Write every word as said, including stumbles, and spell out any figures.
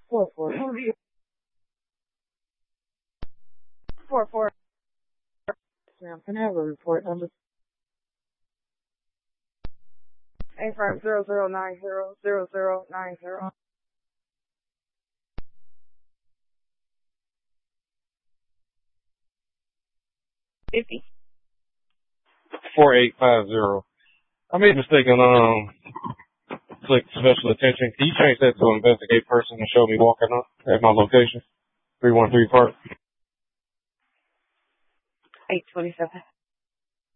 Four four. Four four. Ma'am, can I have a report number? Eight five zero zero nine zero zero zero nine zero. Fifty. Four eight five zero. I made a mistake on um click special attention. Can you change that to investigate person and show me walking up at my location? Three one three Park. Eight twenty seven.